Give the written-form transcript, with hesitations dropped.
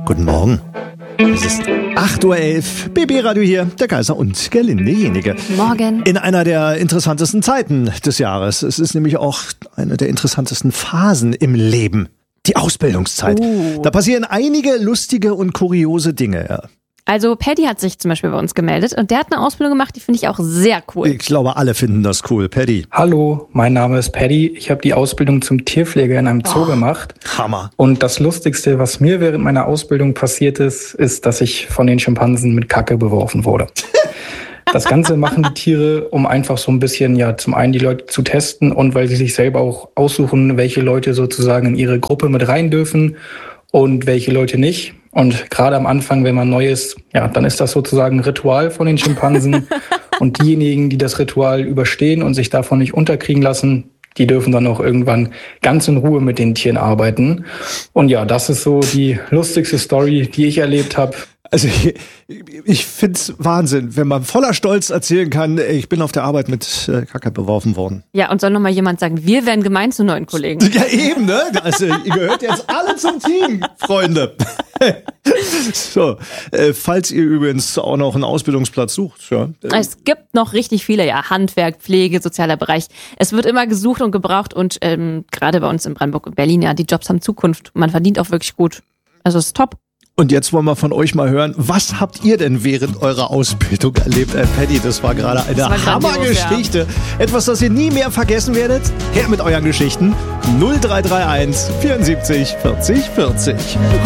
Guten Morgen. Es ist 8.11 Uhr, BB-Radio hier, der Kaiser und Gerlinde Jenige. Morgen. In einer der interessantesten Zeiten des Jahres. Es ist nämlich auch eine der interessantesten Phasen im Leben. Die Ausbildungszeit. Da passieren einige lustige und kuriose Dinge. Ja. Also Paddy hat sich zum Beispiel bei uns gemeldet und der hat eine Ausbildung gemacht, die finde ich auch sehr cool. Ich glaube, alle finden das cool. Paddy. Hallo, mein Name ist Paddy. Ich habe die Ausbildung zum Tierpfleger in einem Zoo gemacht. Hammer. Und das Lustigste, was mir während meiner Ausbildung passiert ist, dass ich von den Schimpansen mit Kacke beworfen wurde. Das Ganze machen die Tiere, um einfach so ein bisschen, ja, zum einen die Leute zu testen und weil sie sich selber auch aussuchen, welche Leute sozusagen in ihre Gruppe mit rein dürfen und welche Leute nicht. Und gerade am Anfang, wenn man neu ist, ja, dann ist das sozusagen ein Ritual von den Schimpansen. Und diejenigen, die das Ritual überstehen und sich davon nicht unterkriegen lassen, die dürfen dann auch irgendwann ganz in Ruhe mit den Tieren arbeiten. Und ja, das ist so die lustigste Story, die ich erlebt habe. Also ich finde es Wahnsinn, wenn man voller Stolz erzählen kann, ich bin auf der Arbeit mit Kacke beworfen worden. Ja, und soll noch mal jemand sagen, wir werden gemein zu neuen Kollegen. Ja eben, ne? Also ihr gehört jetzt alle zum Team, Freunde. So, falls ihr übrigens auch noch einen Ausbildungsplatz sucht. Ja. Es gibt noch richtig viele, ja, Handwerk, Pflege, sozialer Bereich. Es wird immer gesucht und gebraucht und gerade bei uns in Brandenburg und Berlin, ja, die Jobs haben Zukunft. Man verdient auch wirklich gut. Also es ist top. Und jetzt wollen wir von euch mal hören, was habt ihr denn während eurer Ausbildung erlebt? Paddy, das war gerade eine Hammergeschichte. Ja. Etwas, das ihr nie mehr vergessen werdet? Her mit euren Geschichten. 0331 74 40 40.